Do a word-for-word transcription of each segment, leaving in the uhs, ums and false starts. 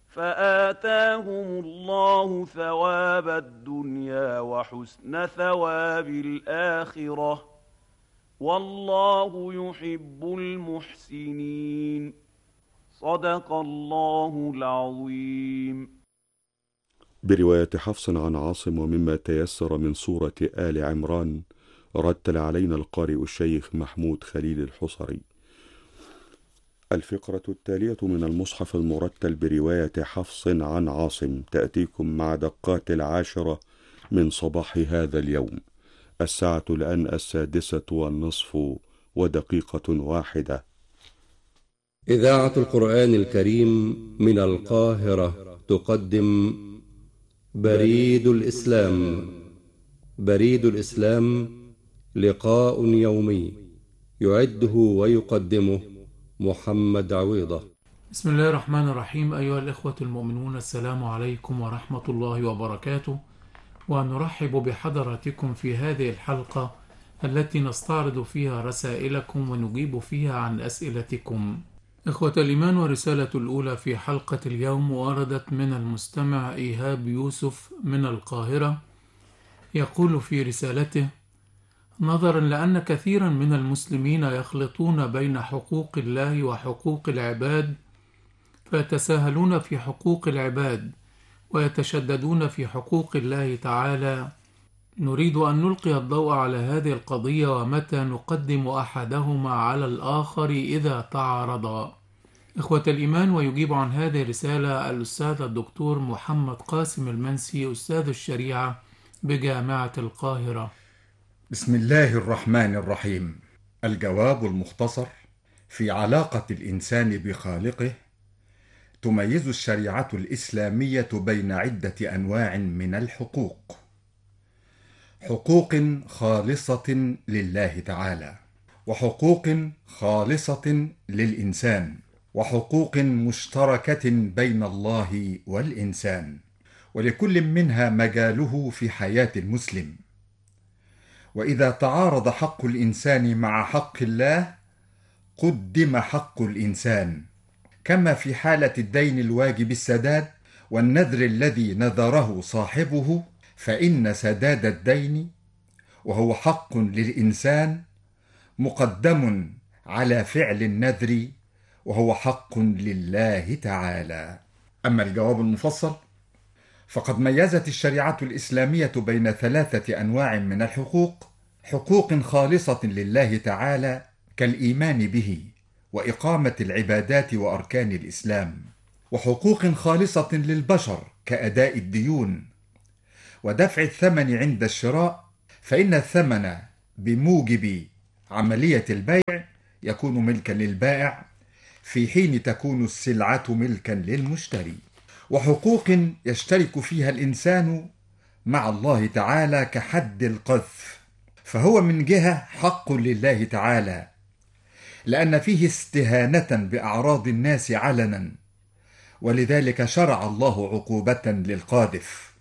فآتاهم الله ثواب الدنيا وحسن ثواب الآخرة، والله يحب المحسنين. صدق الله العظيم. برواية حفص عن عاصم ومما تيسر من سورة آل عمران، رتل علينا القارئ الشيخ محمود خليل الحصري. الفقرة التالية من المصحف المرتل برواية حفص عن عاصم تأتيكم مع دقات العاشرة من صباح هذا اليوم. الساعة الآن السادسة والنصف ودقيقة واحدة. إذاعة القرآن الكريم من القاهرة تقدم بريد الإسلام. بريد الإسلام لقاء يومي يعده ويقدمه محمد عويضة. بسم الله الرحمن الرحيم. أيها الإخوة المؤمنون، السلام عليكم ورحمة الله وبركاته، ونرحب بحضراتكم في هذه الحلقة التي نستعرض فيها رسائلكم ونجيب فيها عن أسئلتكم. إخوة الإيمان، ورسالة الأولى في حلقة اليوم وردت من المستمع إيهاب يوسف من القاهرة. يقول في رسالته: نظرا لأن كثيرا من المسلمين يخلطون بين حقوق الله وحقوق العباد، فيتساهلون في حقوق العباد ويتشددون في حقوق الله تعالى، نريد أن نلقي الضوء على هذه القضية ومتى نقدم أحدهما على الآخر إذا تعارضا. إخوة الإيمان، ويجيب عن هذه الرسالة الأستاذ الدكتور محمد قاسم المنسي، أستاذ الشريعة بجامعة القاهرة. بسم الله الرحمن الرحيم. الجواب المختصر: في علاقة الإنسان بخالقه تميز الشريعة الإسلامية بين عدة أنواع من الحقوق: حقوق خالصة لله تعالى، وحقوق خالصة للإنسان، وحقوق مشتركة بين الله والإنسان، ولكل منها مجاله في حياة المسلم. وإذا تعارض حق الإنسان مع حق الله قدم حق الإنسان، كما في حالة الدين الواجب السداد والنذر الذي نذره صاحبه، فإن سداد الدين وهو حق للإنسان مقدم على فعل النذر وهو حق لله تعالى. أما الجواب المفصل فقد ميزت الشريعة الإسلامية بين ثلاثة أنواع من الحقوق: حقوق خالصة لله تعالى كالإيمان به وإقامة العبادات وأركان الإسلام، وحقوق خالصة للبشر كأداء الديون ودفع الثمن عند الشراء، فإن الثمن بموجب عملية البيع يكون ملكا للبائع في حين تكون السلعة ملكا للمشتري. وحقوق يشترك فيها الإنسان مع الله تعالى كحد القذف، فهو من جهة حق لله تعالى لأن فيه استهانة بأعراض الناس علنا، ولذلك شرع الله عقوبة للقاذف.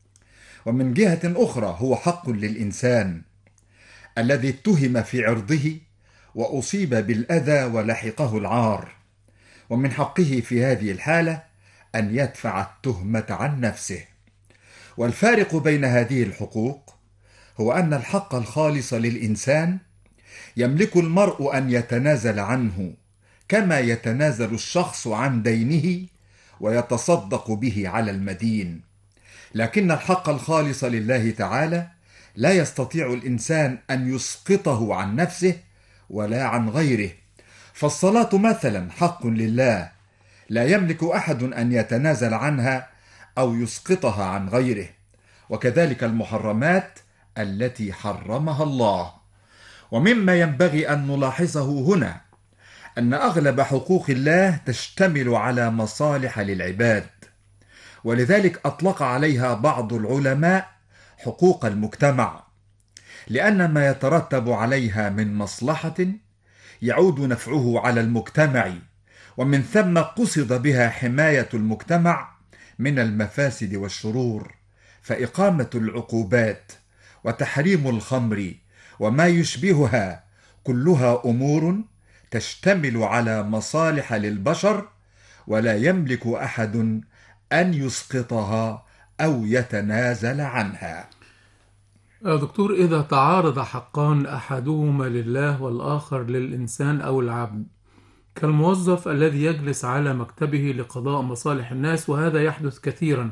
ومن جهة أخرى هو حق للإنسان الذي اتهم في عرضه وأصيب بالأذى ولحقه العار، ومن حقه في هذه الحالة أن يدفع التهمة عن نفسه. والفارق بين هذه الحقوق هو أن الحق الخالص للإنسان يملك المرء أن يتنازل عنه كما يتنازل الشخص عن دينه ويتصدق به على المدين، لكن الحق الخالص لله تعالى لا يستطيع الإنسان أن يسقطه عن نفسه ولا عن غيره. فالصلاة مثلا حق لله لا يملك أحد أن يتنازل عنها أو يسقطها عن غيره، وكذلك المحرمات التي حرمها الله. ومما ينبغي أن نلاحظه هنا أن أغلب حقوق الله تشتمل على مصالح للعباد، ولذلك أطلق عليها بعض العلماء حقوق المجتمع، لأن ما يترتب عليها من مصلحة يعود نفعه على المجتمع، ومن ثم قصد بها حماية المجتمع من المفاسد والشرور، فإقامة العقوبات وتحريم الخمر وما يشبهها كلها أمور تشتمل على مصالح للبشر، ولا يملك أحد أن يسقطها أو يتنازل عنها. دكتور، إذا تعارض حقان أحدهما لله والآخر للإنسان أو العبد، كالموظف الذي يجلس على مكتبه لقضاء مصالح الناس، وهذا يحدث كثيرا،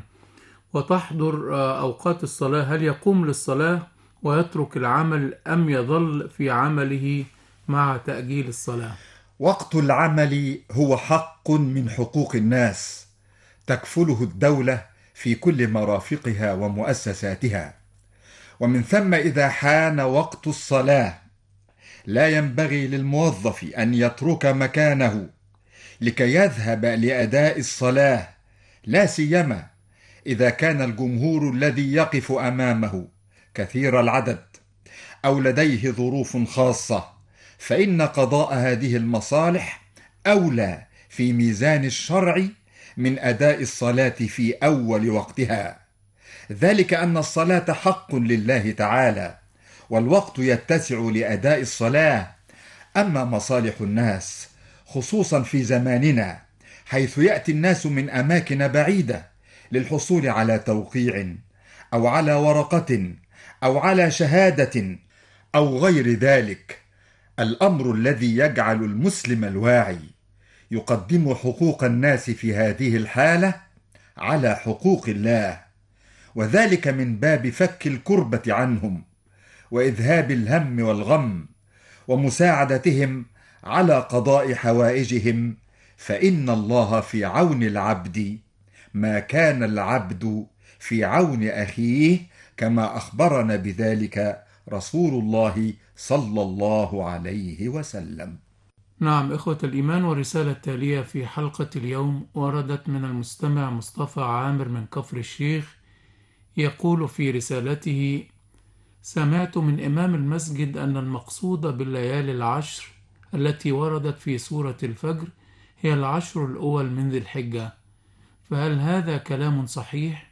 وتحضر أوقات الصلاة، هل يقوم للصلاة ويترك العمل أم يظل في عمله مع تأجيل الصلاة؟ وقت العمل هو حق من حقوق الناس تكفله الدولة في كل مرافقها ومؤسساتها، ومن ثم إذا حان وقت الصلاة لا ينبغي للموظف أن يترك مكانه لكي يذهب لأداء الصلاة، لا سيما إذا كان الجمهور الذي يقف أمامه كثير العدد أو لديه ظروف خاصة، فإن قضاء هذه المصالح أولى في ميزان الشرع من أداء الصلاة في أول وقتها، ذلك أن الصلاة حق لله تعالى والوقت يتسع لأداء الصلاة. أما مصالح الناس خصوصا في زماننا حيث يأتي الناس من أماكن بعيدة للحصول على توقيع أو على ورقة أو على شهادة أو غير ذلك، الأمر الذي يجعل المسلم الواعي يقدم حقوق الناس في هذه الحالة على حقوق الله، وذلك من باب فك الكربة عنهم وإذهاب الهم والغم ومساعدتهم على قضاء حوائجهم، فإن الله في عون العبد ما كان العبد في عون أخيه، كما أخبرنا بذلك رسول الله صلى الله عليه وسلم. نعم إخوة الإيمان، والرسالة التالية في حلقة اليوم وردت من المستمع مصطفى عامر من كفر الشيخ، يقول في رسالته: سمعت من إمام المسجد أن المقصود بالليالي العشر التي وردت في سورة الفجر هي العشر الأول من ذي الحجة، فهل هذا كلام صحيح؟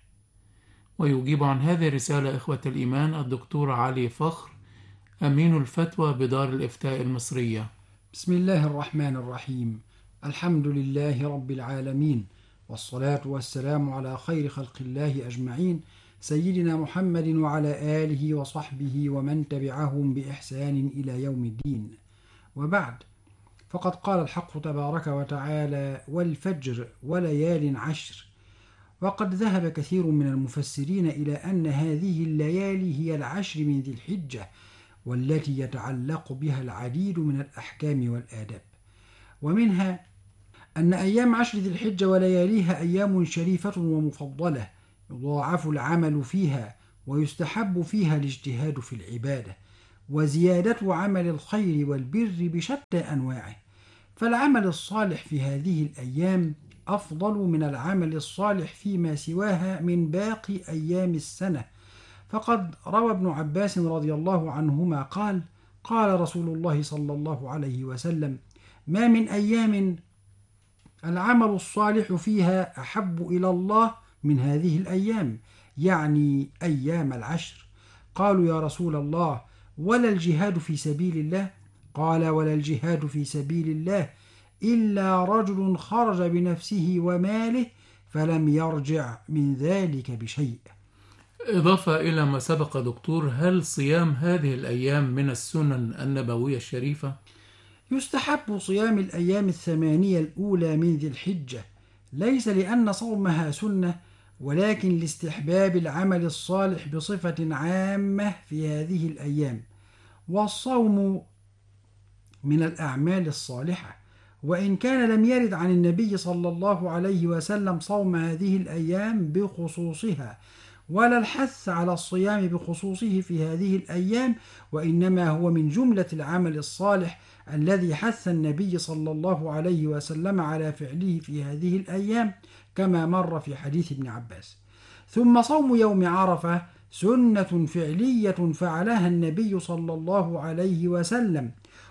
ويجيب عن هذه الرسالة إخوة الإيمان الدكتور علي فخر، أمين الفتوى بدار الإفتاء المصرية. بسم الله الرحمن الرحيم، الحمد لله رب العالمين، والصلاة والسلام على خير خلق الله أجمعين، سيدنا محمد وعلى آله وصحبه ومن تبعهم بإحسان إلى يوم الدين. وبعد، فقد قال الحق تبارك وتعالى: والفجر وليال عشر. وقد ذهب كثير من المفسرين إلى أن هذه الليالي هي العشر من ذي الحجة، والتي يتعلق بها العديد من الأحكام والآداب، ومنها أن أيام عشر ذي الحجة ولياليها أيام شريفة ومفضلة، يضاعف العمل فيها ويستحب فيها الاجتهاد في العبادة وزيادة عمل الخير والبر بشتى أنواعه، فالعمل الصالح في هذه الأيام أفضل من العمل الصالح فيما سواها من باقي أيام السنة. فقد روى ابن عباس رضي الله عنهما قال: قال رسول الله صلى الله عليه وسلم: ما من أيام العمل الصالح فيها أحب إلى الله من هذه الأيام، يعني أيام العشر. قالوا: يا رسول الله، ولا الجهاد في سبيل الله؟ قال: ولا الجهاد في سبيل الله إلا رجل خرج بنفسه وماله فلم يرجع من ذلك بشيء. إضافة إلى ما سبق دكتور، هل صيام هذه الأيام من السنن النبوية الشريفة؟ يستحب صيام الأيام الثمانية الأولى من ذي الحجة، ليس لأن صومها سنة، ولكن لاستحباب العمل الصالح بصفة عامة في هذه الأيام. والصوم من الأعمال الصالحة، وإن كان لم يرد عن النبي صلى الله عليه وسلم صوم هذه الأيام بخصوصها، ولا الحث على الصيام بخصوصه في هذه الأيام، وإنما هو من جملة العمل الصالح الذي حث النبي صلى الله عليه وسلم على فعله في هذه الأيام، كما مر في حديث ابن عباس. ثم صوم يوم عرفة سنة فعلية فعلها النبي صلى الله عليه وسلم،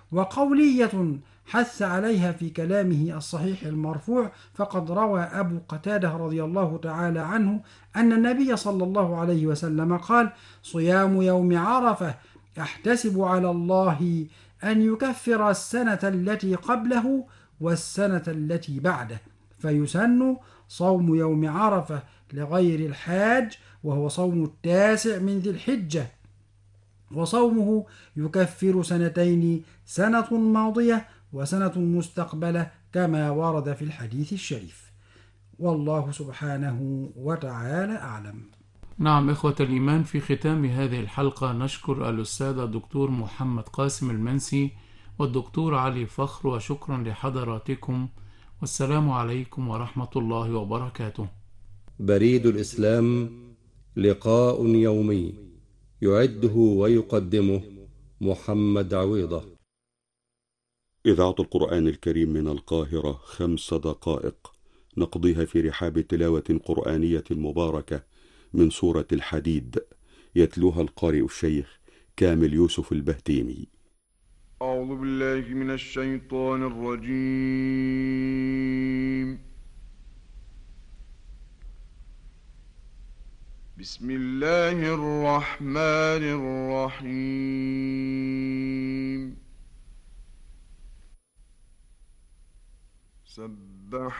وقولية حث عليها في كلامه الصحيح المرفوع، فقد روى أبو قتادة رضي الله تعالى عنه أن النبي صلى الله عليه وسلم قال: صيام يوم عرفة أحتسب على الله أن يكفر السنة التي قبله والسنة التي بعده. فيسن صوم يوم عرفة لغير الحاج، وهو صوم التاسع من ذي الحجة، وصومه يكفر سنتين، سنة ماضية وسنة مستقبلة، كما ورد في الحديث الشريف. والله سبحانه وتعالى أعلم. نعم إخوة الإيمان، في ختام هذه الحلقة نشكر الأستاذ الدكتور محمد قاسم المنسي والدكتور علي فخر، وشكرا لحضراتكم، والسلام عليكم ورحمة الله وبركاته. بريد الإسلام، لقاء يومي يعده ويقدمه محمد عويضة. إذاعة القرآن الكريم من القاهرة، خمس دقائق نقضيها في رحاب تلاوة قرآنية مباركة من سورة الحديد، يتلوها القارئ الشيخ كامل يوسف البهتيمي. أعوذ بالله من الشيطان الرجيم. بسم الله الرحمن الرحيم. سبح